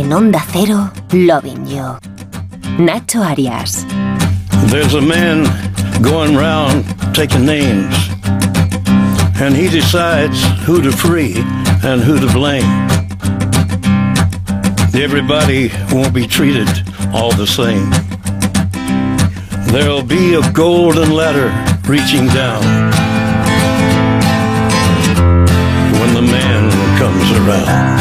En Onda Cero, Loving You. Nacho Arias. There's a man going round taking names, and he decides who to free and who to blame. Everybody won't be treated all the same. There'll be a golden ladder reaching down when the man comes around.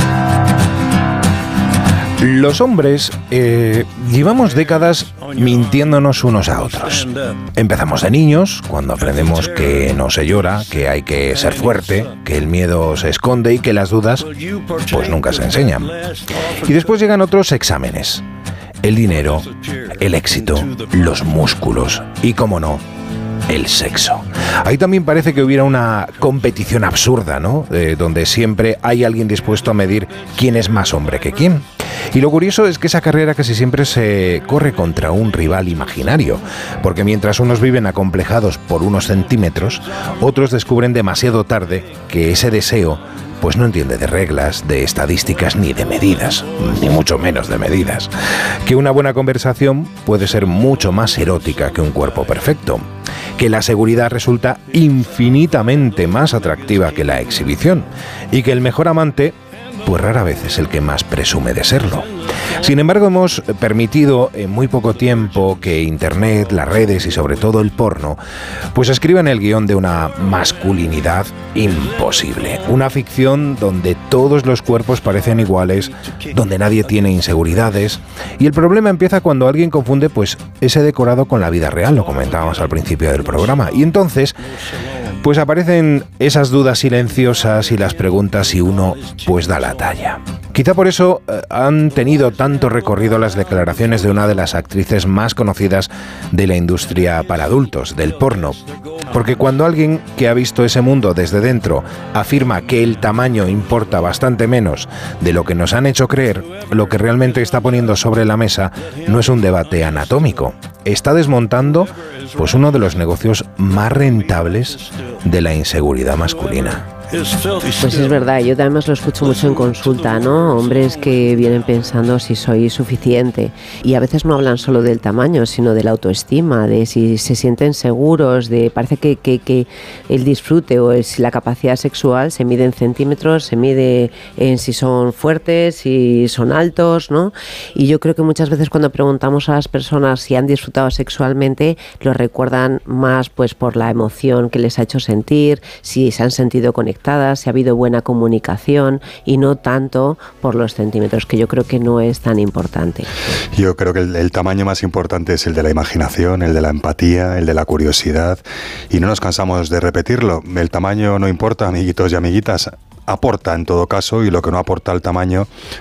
Los hombres llevamos décadas mintiéndonos unos a otros. Empezamos de niños, cuando aprendemos que no se llora, que hay que ser fuerte, que el miedo se esconde y que las dudas pues nunca se enseñan. Y después llegan otros exámenes. El dinero, el éxito, los músculos y, cómo no, el sexo. Ahí también parece que hubiera una competición absurda, ¿no? Donde siempre hay alguien dispuesto a medir quién es más hombre que quién. Y lo curioso es que esa carrera casi siempre se corre contra un rival imaginario, porque mientras unos viven acomplejados por unos centímetros, otros descubren demasiado tarde que ese deseo pues no entiende de reglas, de estadísticas ni de medidas, ni mucho menos de medidas. Que una buena conversación puede ser mucho más erótica que un cuerpo perfecto. Que la seguridad resulta infinitamente más atractiva que la exhibición. Y que el mejor amante pues rara vez es el que más presume de serlo. Sin embargo, hemos permitido en muy poco tiempo que Internet, las redes y sobre todo el porno, pues escriban el guión de una masculinidad imposible. Una ficción donde todos los cuerpos parecen iguales, donde nadie tiene inseguridades. Y el problema empieza cuando alguien confunde pues ese decorado con la vida real, lo comentábamos al principio del programa. Y entonces pues aparecen esas dudas silenciosas y las preguntas si uno pues da la talla. Quizá por eso han tenido tanto recorrido las declaraciones de una de las actrices más conocidas de la industria para adultos, del porno. Porque cuando alguien que ha visto ese mundo desde dentro afirma que el tamaño importa bastante menos de lo que nos han hecho creer, lo que realmente está poniendo sobre la mesa no es un debate anatómico. Está desmontando pues uno de los negocios más rentables de la inseguridad masculina. Pues es verdad, yo además lo escucho mucho en consulta, ¿no? Hombres que vienen pensando si soy suficiente y a veces no hablan solo del tamaño, sino de la autoestima, de si se sienten seguros, de parece que el disfrute o la capacidad sexual se mide en centímetros, se mide en si son fuertes, si son altos, ¿no? Y yo creo que muchas veces cuando preguntamos a las personas si han disfrutado sexualmente, lo recuerdan más pues por la emoción que les ha hecho sentir, si se han sentido conectados, si ha habido buena comunicación y no tanto por los centímetros, que yo creo que no es tan importante. Yo creo que el tamaño más importante es el de la imaginación, el de la empatía, el de la curiosidad, y no nos cansamos de repetirlo. El tamaño no importa, amiguitos y amiguitas. Aporta en todo caso, y lo que no aporta el tamaño